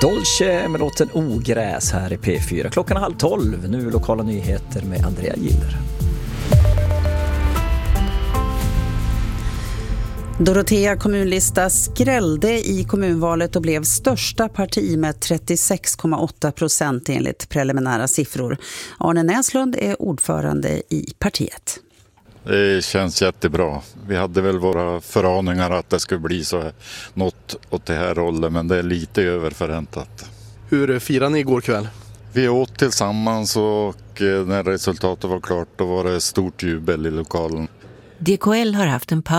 Dolce med låten Ogräs här i P4. Klockan är 11:30. Nu lokala nyheter med Andrea Giller. Dorotea kommunlista skrällde i kommunvalet och blev största parti med 36,8% enligt preliminära siffror. Arne Näslund är ordförande i partiet. Det känns jättebra. Vi hade väl våra föraningar att det skulle bli så något åt det här hållet, men det är lite överförväntat. Hur firar ni igår kväll? Vi åt tillsammans och när resultatet var klart då var det stort jubel i lokalen. DKL har haft en paus